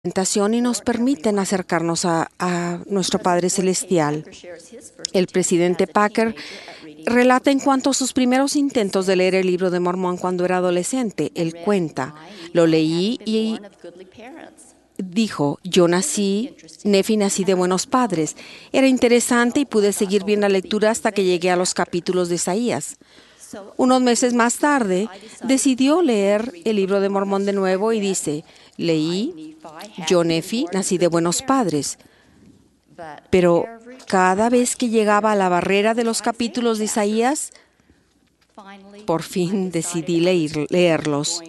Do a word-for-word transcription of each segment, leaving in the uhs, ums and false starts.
tentación y nos permiten acercarnos a, a nuestro Padre Celestial. El presidente Packer relata en cuanto a sus primeros intentos de leer el libro de Mormón cuando era adolescente. Él cuenta, lo leí y dijo, yo nací, Nefi nací de buenos padres. Era interesante y pude seguir bien la lectura hasta que llegué a los capítulos de Isaías. Unos meses más tarde, decidió leer el libro de Mormón de nuevo y dice, leí, yo Nefi nací de buenos padres. Pero cada vez que llegaba a la barrera de los capítulos de Isaías, por fin decidí leer, leerlos.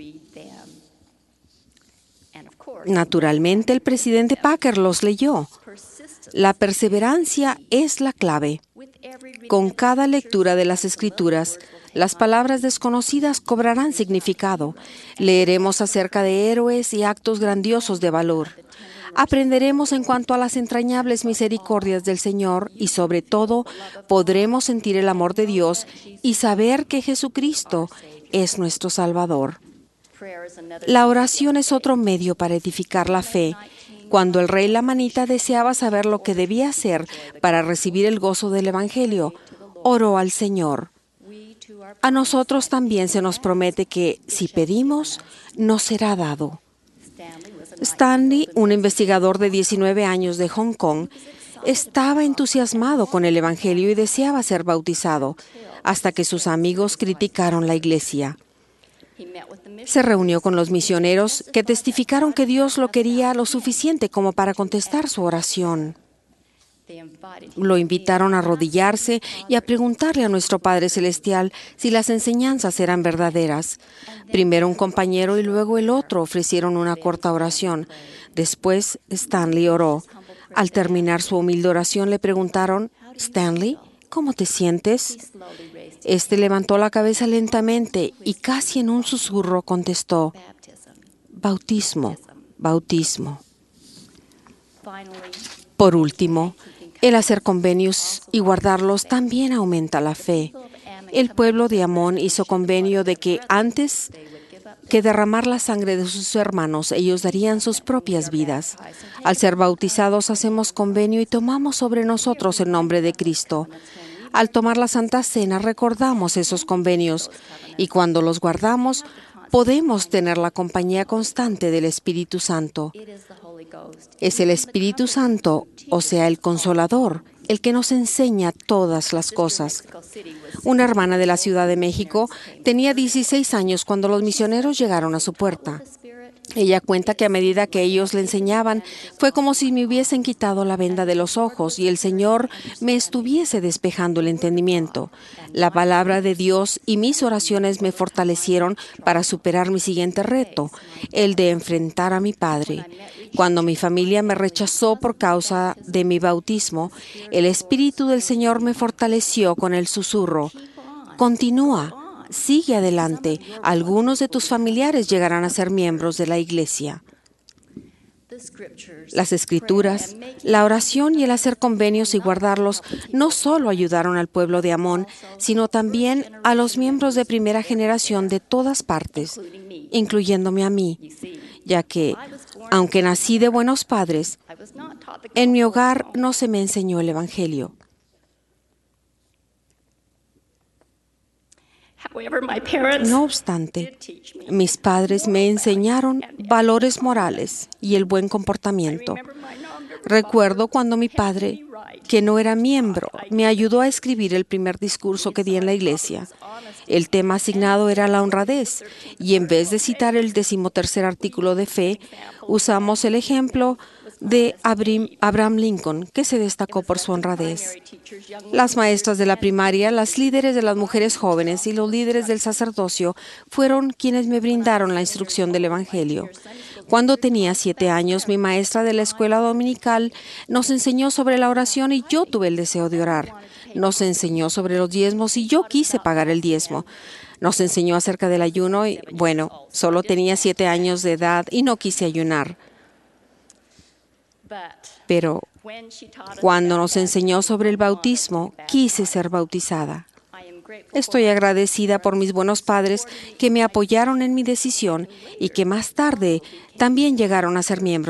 Naturalmente, el presidente Packer los leyó. La perseverancia es la clave. Con cada lectura de las Escrituras, las palabras desconocidas cobrarán significado. Leeremos acerca de héroes y actos grandiosos de valor. Aprenderemos en cuanto a las entrañables misericordias del Señor y, sobre todo, podremos sentir el amor de Dios y saber que Jesucristo es nuestro Salvador. La oración es otro medio para edificar la fe. Cuando el rey Lamanita deseaba saber lo que debía hacer para recibir el gozo del Evangelio, oró al Señor. A nosotros también se nos promete que, si pedimos, nos será dado. Stanley, un investigador de diecinueve años de Hong Kong, estaba entusiasmado con el Evangelio y deseaba ser bautizado, hasta que sus amigos criticaron la iglesia. Se reunió con los misioneros que testificaron que Dios lo quería lo suficiente como para contestar su oración. Lo invitaron a arrodillarse y a preguntarle a nuestro Padre Celestial si las enseñanzas eran verdaderas. Primero un compañero y luego el otro ofrecieron una corta oración. Después Stanley oró. Al terminar su humilde oración le preguntaron, «Stanley, ¿cómo te sientes?» Este levantó la cabeza lentamente y casi en un susurro contestó, «Bautismo, bautismo». Por último, el hacer convenios y guardarlos también aumenta la fe. El pueblo de Amón hizo convenio de que antes que derramar la sangre de sus hermanos, ellos darían sus propias vidas. Al ser bautizados, hacemos convenio y tomamos sobre nosotros el nombre de Cristo. Al tomar la Santa Cena, recordamos esos convenios y cuando los guardamos, podemos tener la compañía constante del Espíritu Santo. Es el Espíritu Santo, o sea, el Consolador, el que nos enseña todas las cosas. Una hermana de la Ciudad de México tenía dieciséis años cuando los misioneros llegaron a su puerta. Ella cuenta que a medida que ellos le enseñaban, fue como si me hubiesen quitado la venda de los ojos y el Señor me estuviese despejando el entendimiento. La palabra de Dios y mis oraciones me fortalecieron para superar mi siguiente reto, el de enfrentar a mi padre. Cuando mi familia me rechazó por causa de mi bautismo, el Espíritu del Señor me fortaleció con el susurro, «Continúa. Sigue adelante. Algunos de tus familiares llegarán a ser miembros de la iglesia». Las Escrituras, la oración y el hacer convenios y guardarlos no solo ayudaron al pueblo de Amón, sino también a los miembros de primera generación de todas partes, incluyéndome a mí, ya que, aunque nací de buenos padres, en mi hogar no se me enseñó el Evangelio. No obstante, mis padres me enseñaron valores morales y el buen comportamiento. Recuerdo cuando mi padre, que no era miembro, me ayudó a escribir el primer discurso que di en la iglesia. El tema asignado era la honradez, y en vez de citar el decimotercer artículo de fe, usamos el ejemplo de Abraham Lincoln, que se destacó por su honradez. Las maestras de la primaria, las líderes de las mujeres jóvenes y los líderes del sacerdocio fueron quienes me brindaron la instrucción del Evangelio. Cuando tenía siete años, mi maestra de la escuela dominical nos enseñó sobre la oración y yo tuve el deseo de orar. Nos enseñó sobre los diezmos y yo quise pagar el diezmo. Nos enseñó acerca del ayuno y, bueno, solo tenía siete años de edad y no quise ayunar. Pero cuando nos enseñó sobre el bautismo, quise ser bautizada. Estoy agradecida por mis buenos padres que me apoyaron en mi decisión y que más tarde también llegaron a ser miembros